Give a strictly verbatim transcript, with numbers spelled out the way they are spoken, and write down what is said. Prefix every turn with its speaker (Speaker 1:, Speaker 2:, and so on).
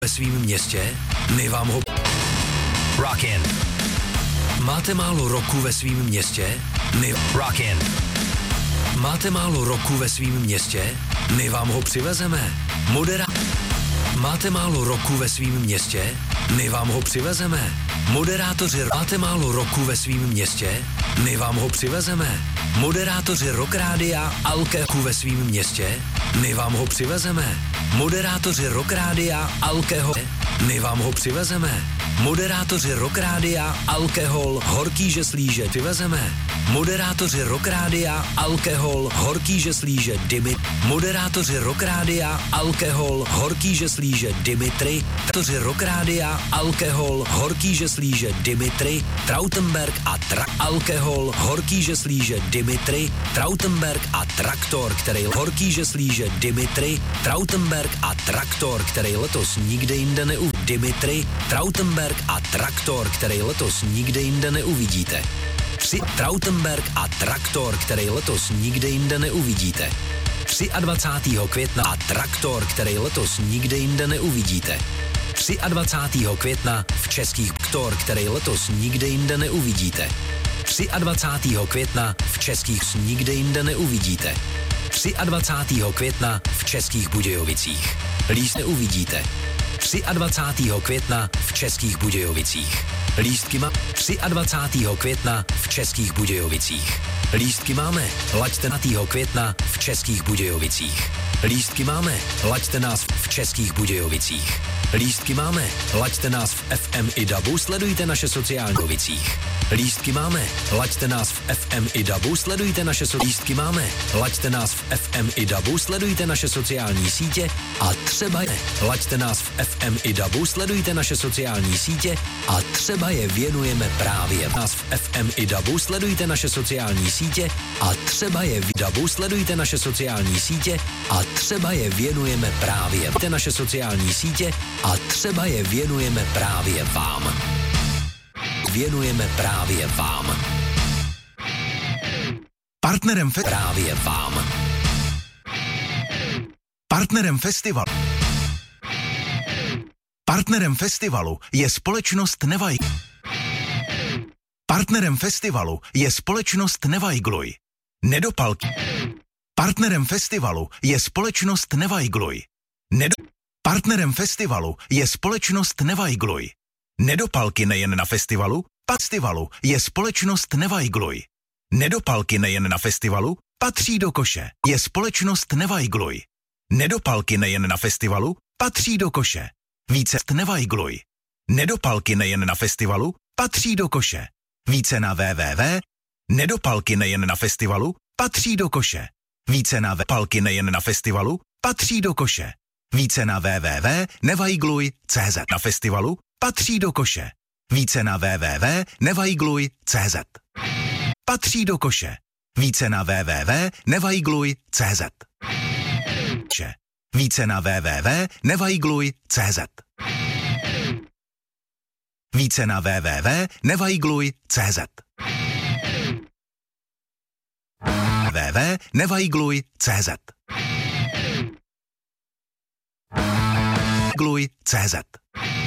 Speaker 1: ve svým městě? My vám ho... Rockin. Máte málo roku ve svým městě? My... Rockin. Máte málo roku ve svým městě? My vám ho přivezeme. Modera... Máte málo roku ve svým městě? My vám ho přivezeme. Moderátoři... Máte málo roku ve svým městě? My vám ho přivezeme. Moderátoři Rock Rádia Alkeho ve svým městě? My vám ho přivezeme. Moderátoři Rock Rádia Alkeho, my vám ho přivezeme. Moderátoři Rock Rádia Alkohol, horký žeslíže, přivezeme. Moderátoři Rock Rádia Alkohol, horký žeslíže, Dimi. Moderátoři Rock Rádia Alkohol, horký žeslíže, Dimitri. Moderátoři Rock Rádia Alkohol, horký žeslíže, Dimitri. Trautenberg a Tra... Alkohol, horký žeslíže, Dimitri. Trautenberg a Traktor, který... Horký žeslíže, Dimitri. Trautenberg a Traktor, který letos nikde jinde neuvidíte. Dimitri, Trautenberg a Traktor, který letos nikde jinde neuvidíte. Tři Trautenberg a Traktor, který letos nikde jinde neuvidíte. dvacátého třetího května a Traktor, který letos nikde jinde neuvidíte. dvacátého třetího května v českých Traktor, který letos nikde jinde neuvidíte. dvacátého třetího května v českých nikde jinde neuvidíte. dvacátého třetího května v Českých Budějovicích. Líst neuvidíte. dvacátého třetího května v Českých Budějovicích. Lístky má dvacátého třetího května v Českých Budějovicích. Lístky máme. Laďte na dvacátého května v Českých Budějovicích. Lístky máme. Laďte nás v Českých Budějovicích. Lístky máme. Laďte nás v F M i dabu, sledujte naše sociální Budějovicích. Lístky máme. Laďte nás v F M i dabu, sledujte naše so... Lístky máme. Laďte nás v F M i dabu, sledujte naše sociální sítě a třeba je. Laďte nás v F M i dabu, sledujte naše sociální sítě a třeba je věnujeme právě. Nás v F M i dabu, sledujte naše sociální sítě a třeba je v dabu, sledujte naše sociální sítě a třeba je věnujeme právě. Naše sociální sítě a třeba je věnujeme právě vám. Věnujeme právě vám.
Speaker 2: Partnerem fe-
Speaker 1: právě vám.
Speaker 2: Partnerem festivalu. Partnerem festivalu je společnost Nevaj. Partnerem festivalu je společnost Nevajgluj. Nedopalky. Partnerem festivalu je společnost Nevajgluj. Nedo... Partnerem festivalu je společnost Nevajgluj. Nedopalky nejen na festivalu, festivalu je společnost Nevajgluj. Nedopalky nejen na festivalu, patří do koše, je společnost Nevajgluj. Nedopalky nejen na festivalu, patří do koše. Více Nevajgluj. Nedopalky nejen na festivalu, patří do koše. Více na www. Nedopalky nejen na festivalu, patří do koše. Více na palky nejen na festivalu, patří do koše. Více na www. Nevajgluj tečka cé zet. Na festivalu patří do koše. Více na www. Nevajgluj tečka cé zet. Patří do koše. Více na www. Nevajgluj tečka cé zet. Více na www. Nevajgluj tečka cé zet. Více na www. Nevajgluj tečka cé zet. www. Nevajgluj tečka cé zet. Nevajgluj tečka cé zet.